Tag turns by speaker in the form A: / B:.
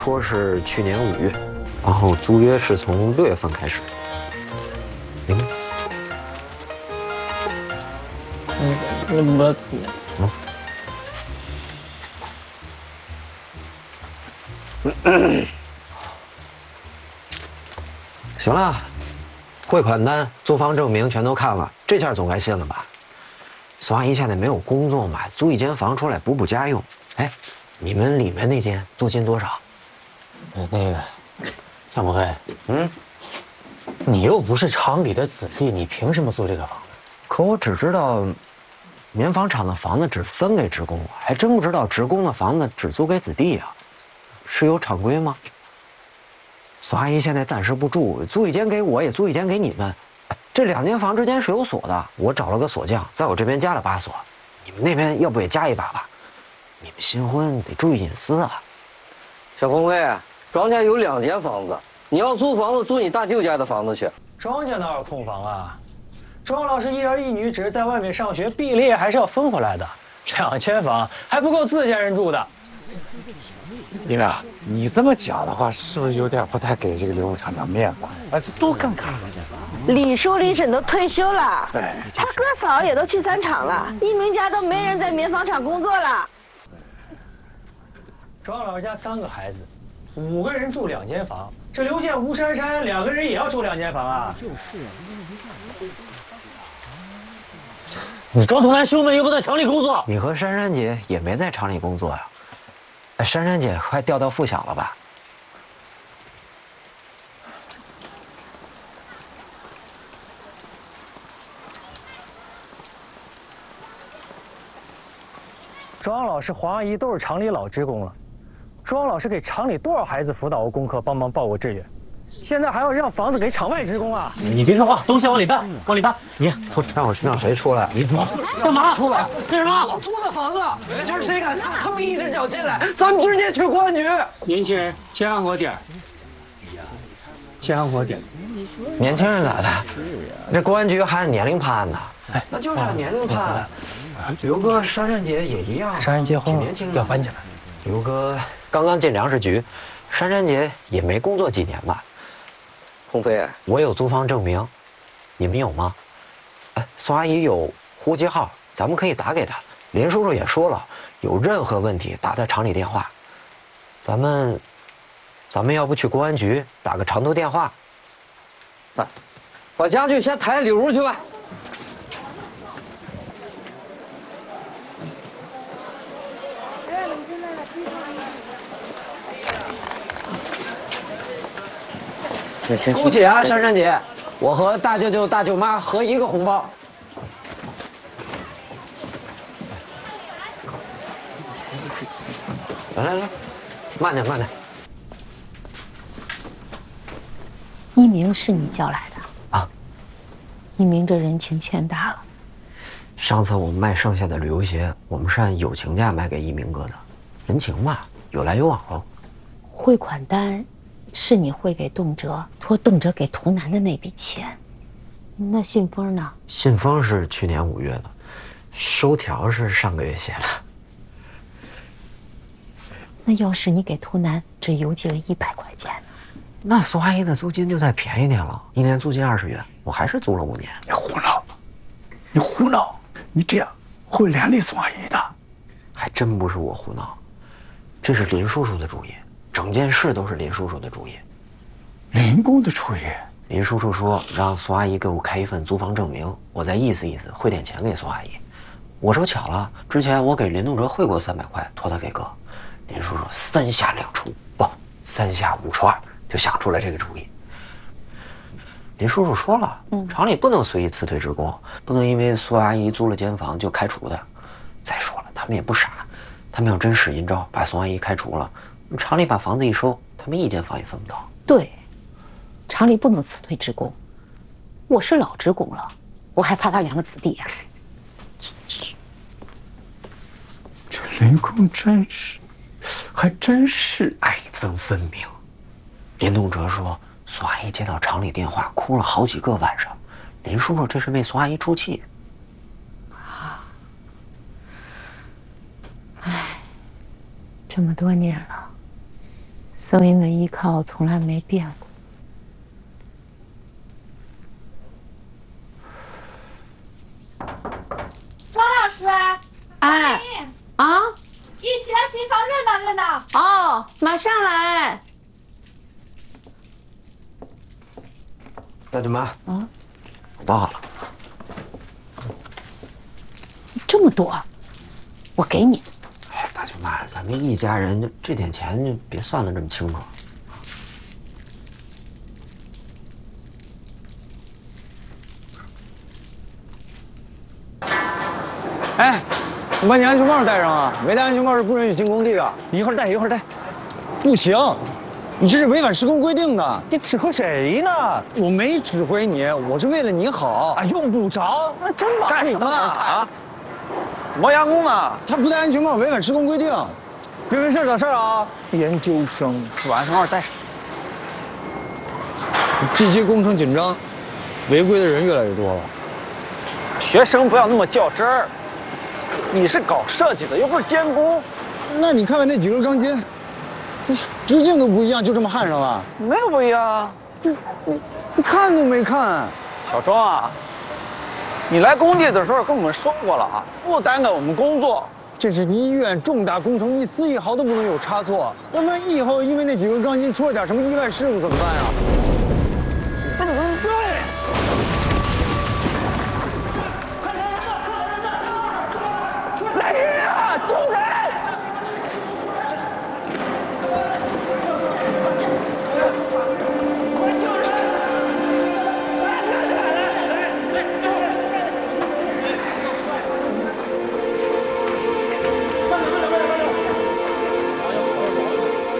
A: 说是去年5月，然后租约是从6月份开始。行了，汇款单、租房证明全都看了，这下总该信了吧？苏阿姨现在没有工作嘛，租一间房出来补补家用。哎，你们里面那间租金多少？
B: 那个，向博飞，你又不是厂里的子弟，你凭什么租这个房子？
A: 可我只知道，棉纺厂的房子只分给职工，还真不知道职工的房子只租给子弟啊，是有厂规吗？苏阿姨现在暂时不住，租一间给我，也租一间给你们。这2间房之间是有锁的，我找了个锁匠，在我这边加了把锁，你们那边要不也加一把吧？你们新婚得注意隐私啊。
C: 小鹏飞，庄家有2间房子，你要租房子租你大舅家的房子去。
B: 庄家哪有空房啊？庄老师一儿一女，只是在外面上学，毕了业还是要分回来的。2间房还不够自家人住的。
D: 林亮，你这么讲的话，是不是有点不太给这个刘厂长面子？这多尴尬！
E: 李叔、李婶都退休了，
D: 哎，
E: 他哥嫂也都去3厂了，一鸣家都没人在棉纺厂工作了。
B: 庄老师家3个孩子，5个人住2间房，这刘健、吴珊珊2个人也要住2间房啊？就是啊，你庄头男兄妹又不在厂里工作，
A: 你和珊珊姐也没在厂里工作呀？珊珊姐快调到副小了吧？
B: 庄老师、黄阿姨都是厂里老职工了。庄老师给厂里多少孩子辅导过功课，帮忙报过志愿，现在还要让房子给厂外职工啊！你别说话，东西往里搬，往里搬。你
A: 让谁出来？
B: 你干嘛出来？干什么？
C: 我租的房子，就是谁敢他们一只脚进来，咱们直接去公安局。
B: 年轻人，谦和点，谦和点。
A: 年轻人咋的？这公安局还按年龄判呢？哎，那就是按年龄判。刘哥、珊珊姐也一样。
B: 珊珊结婚了，
A: 年轻
B: 要搬进来。
A: 刘哥刚刚进粮食局，珊珊姐也没工作几年吧？
C: 鹏飞，
A: 我有租房证明，你们有吗？哎，苏阿姨有户籍号，咱们可以打给她。林叔叔也说了，有任何问题打他厂里电话。咱们要不去公安局打个长途电话？
C: 把家具先抬里屋去吧。
A: 对不起啊，珊珊姐，我和大舅舅、大舅妈合一个红包。来，慢点，慢点。
E: 一鸣是你叫来的
A: 啊？
E: 一鸣这人情欠大了。
A: 上次我们卖剩下的旅游鞋，我们是按友情价卖给一鸣哥的，人情嘛，有来有往喽。
E: 汇款单是你汇给动辄，托动辄给图南的那笔钱，那信封呢？
A: 信封是去年5月的，收条是上个月写的。
E: 那要是你给图南只邮寄了100块钱呢？
A: 那苏阿姨的租金就再便宜点了，1年租金20元，我还是租了5年。
D: 你胡闹！你胡闹！你这样会连累苏阿姨的。
A: 还真不是我胡闹，这是林叔叔的主意，整件事都是林叔叔的主意。
D: 林公的主意。
A: 林叔叔说让苏阿姨给我开一份租房证明，我再意思意思，汇点钱给苏阿姨。我说巧了，之前我给林东哲汇过300块，托他给哥。林叔叔3下2除，不，3下5除2，就想出来这个主意。林叔叔说了，厂里不能随意辞退职工，不能因为苏阿姨租了间房就开除的。再说了，他们也不傻，他们要真使阴招把苏阿姨开除了，厂里把房子一收，他们1间房也分不到。
E: 对，厂里不能辞退职工。我是老职工了，我还怕他2个子弟呀。
D: 这林公还真是
A: 爱憎分明。林东哲说，苏阿姨接到厂里电话，哭了好几个晚上。林叔叔这是为苏阿姨出气。
E: 这么多年了， 宋英的依靠从来没变过。
F: 庄老师，
E: 哎，啊，
F: 一起来新房热闹热闹。
E: 哦，马上来。
A: 大舅妈，
E: 啊，
A: 我包好了。
E: 这么多，我给你。
A: 哎，大舅妈，咱们一家人，这点钱就别算得这么清楚。
G: 哎，你把你安全帽戴上啊！没戴安全帽是不允许进工地的。
B: 一会儿戴，一会儿戴。
G: 不行，你这是违反施工规定的。
B: 你指挥谁呢？
G: 我没指挥你，我是为了你好。
B: 啊，用不着，那真忙。
G: 干什么啊？磨洋工呢？他不戴安全帽违反施工规定。
B: 别没事找事啊！研究生，把安全帽戴上。
G: 这期工程紧张，违规的人越来越多了。
B: 学生不要那么较真儿。你是搞设计的，又不是监工。
G: 那你看看那几根钢筋，这直径都不一样，就这么焊上了？
B: 没有不一样。
G: 你看都没看。
B: 小庄啊，你来工地的时候跟我们说过了啊，不耽搁我们工作。
G: 这是医院重大工程，一丝一毫都不能有差错，要不然以后因为那几根钢筋出了点什么意外事故怎么办呀？